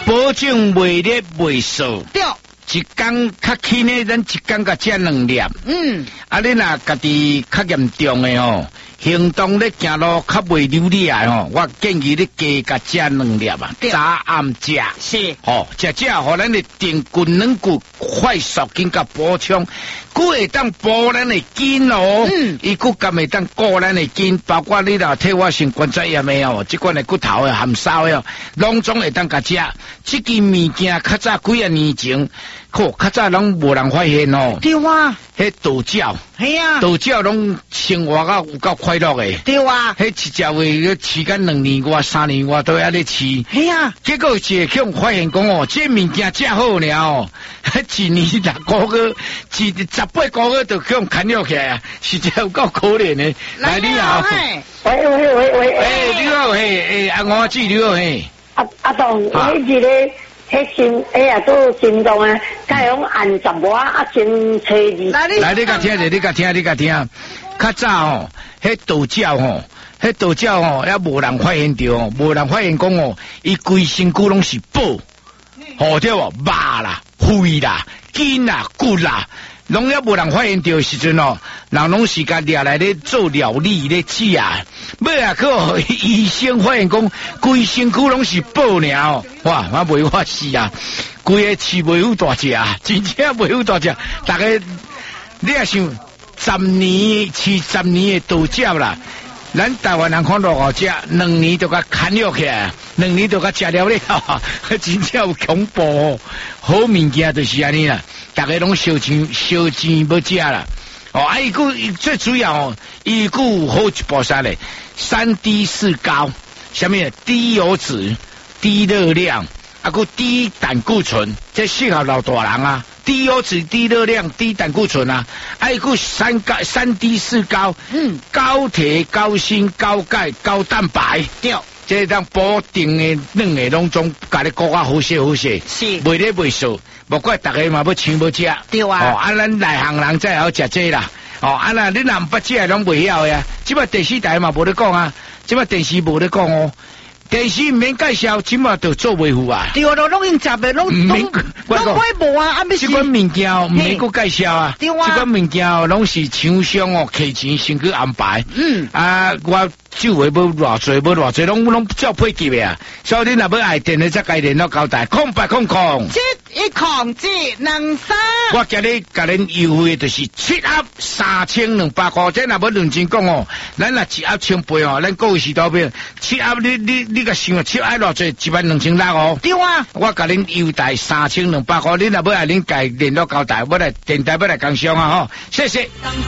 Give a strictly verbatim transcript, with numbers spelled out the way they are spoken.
保证袂热袂燥。 对。 一工较轻呢，咱一工甲食两粒。 嗯， 啊，你若家己较严重的吼，行动咧行路较袂流利啊吼，我建议你加甲食两粒啊，早暗食。 是。 吼，食食互咱的定骨软骨快速紧甲补充，佮会当补咱的筋哦。嗯。伊佮敢会当顾咱的筋，包括你若退化性关节炎的哦，即款的骨头的含梢的哦，拢总会当甲食。即件物件较早几啊年前。可较早拢无人发现哦。 对啊， 迄道教， 系啊， 道教拢生活到有够快乐诶。对啊， 迄一只话饲干两年外、三年外都还咧饲。 系啊， 结果一向发现讲哦，这物件真好了哦，一年六个月，一十八个月就向砍了起来，实在有够可怜诶。来你好， 喂喂喂喂， 诶，你好嘿，诶，阿我记你好嘿。 阿阿东，你一个。迄心，哎呀，都心脏啊，甲用按十外啊，先吹二。 来，你甲听者，你甲听，你甲听。较早吼，迄道教吼，迄道教吼，也无人发现着哦，无人发现讲哦，伊规身躯拢是宝，吼对无？肉啦、肺啦、筋啦、骨啦，拢也无人发现着时阵哦，人拢是甲掠来咧做料理咧食啊。尾啊，个医生发现讲，规身躯拢是宝尔哦，哇，我袂法死啊！规个饲袂有大只啊，真正袂有大只。大家你也想，十年饲十年的道教啦，咱台湾人看落后只，两年就甲砍了起来，两年就甲食了了，真正有恐怖哦！好物件就是安尼啦，大家拢烧钱烧钱要食啦。哦，啊，伊个最主要哦，伊个好一部啥咧？三低四高，什么低油脂、低热量，啊个低胆固醇，这适合老大人啊。低油脂、低热量、低胆固醇啊，啊伊个三高、三低四高，嗯，高铁、高锌、高钙、高蛋白，对。这当保定的两个拢总家己顾啊好些好些，是袂咧袂数，无怪大家嘛要抢要食，对啊。哦，啊咱内行人才好食这啦，哦，啊那你若不食拢袂晓呀。即摆电视台嘛无咧讲啊，即摆电视无咧讲哦。电视唔免介绍，即马就做维护啊。对啊，拢拢用食的，拢拢拢买无啊，啊咪是。即款物件唔免个介绍啊。对啊。即款物件拢是厂商哦，提前先去安排。嗯。啊，我酒会要偌济，要偌济，拢拢照配给的啊。所以你若要爱电的，则该联络交代，空白空空。七一空七两三。我今日甲恁优惠就是七盒三千两百块，这若要认真讲哦，咱若一盒千八哦，咱购物时代表七盒你你。你个想七爱偌济一万两千六哦，对啊，我甲恁优待三千两百块，恁若要爱恁家联络交代，要来电台要来工商啊吼，谢谢。